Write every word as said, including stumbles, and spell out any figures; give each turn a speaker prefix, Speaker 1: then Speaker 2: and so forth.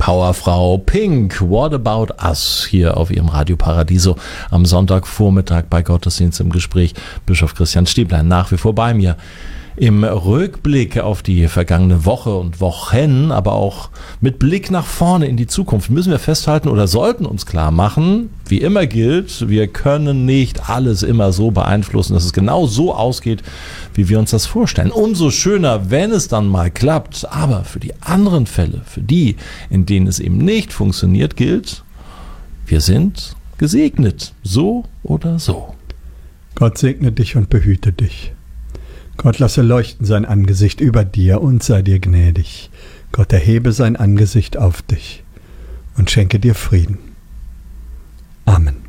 Speaker 1: Powerfrau Pink, What About Us, hier auf ihrem Radio Paradiso am Sonntagvormittag bei Gottesdienst im Gespräch. Bischof Christian Stieblein nach wie vor bei mir. Im Rückblick auf die vergangene Woche und Wochen, aber auch mit Blick nach vorne in die Zukunft, müssen wir festhalten oder sollten uns klar machen, wie immer gilt, wir können nicht alles immer so beeinflussen, dass es genau so ausgeht, wie wir uns das vorstellen. Umso schöner, wenn es dann mal klappt, aber für die anderen Fälle, für die, in denen es eben nicht funktioniert, gilt, wir sind gesegnet, so oder so.
Speaker 2: Gott segne dich und behüte dich. Gott lasse leuchten sein Angesicht über dir und sei dir gnädig. Gott erhebe sein Angesicht auf dich und schenke dir Frieden. Amen.